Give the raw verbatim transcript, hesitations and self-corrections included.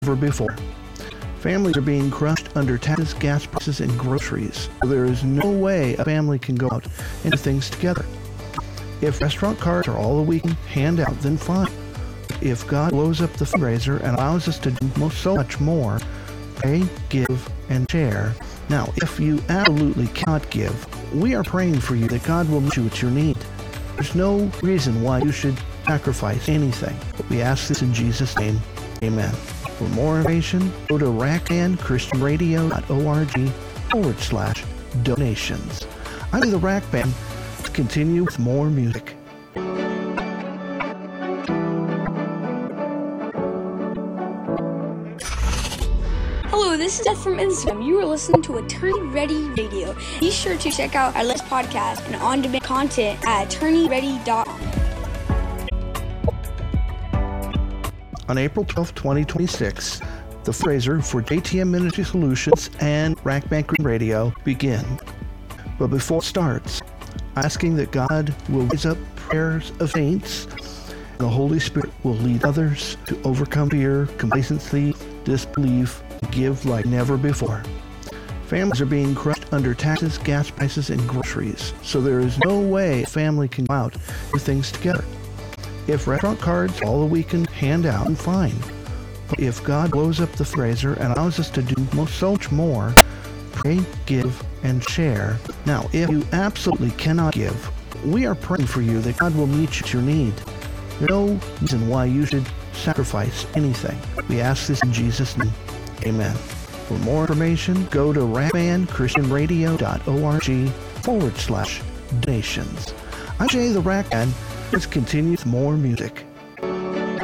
never before. Families are being crushed under taxes, gas prices, and groceries. There is no way a family can go out and do things together. If restaurant cards are all that we can hand out, then fine. If God blows up the fundraiser and allows us to do most, so much more, pray, give, and share. Now, if you absolutely cannot give, we are praying for you that God will meet you at your need. There's no reason why you should sacrifice anything. We ask this in Jesus' name. Amen. For more information, go to rackband christian radio dot org forward slash donations. I'm the Rack Band. Let's continue with more music. Hello, this is Seth from Instagram. You are listening to Attorney Ready Radio. Be sure to check out our latest podcast and on-demand content at attorney ready dot com. On April twelfth, twenty twenty-six, the fundraiser for J T M Ministry Solutions and Rack Band Christian Radio begin. But before it starts, asking that God will raise up prayers of saints, and the Holy Spirit will lead others to overcome fear, complacency, disbelief, and give like never before. Families are being crushed under taxes, gas prices, and groceries, so there is no way a family can go out and do things together. If restaurant cards are all that we can hand out, then fine. But if God blows up the fundraiser and allows us to do most, so much more, pray, give, and share. Now, if you absolutely cannot give, we are praying for you that God will meet you at your need. There's no reason why you should sacrifice anything. We ask this in Jesus' name. Amen. For more information, go to rackband christian radio dot org forward slash donations. I'm Jay the Rack Band. Let's continue with more music.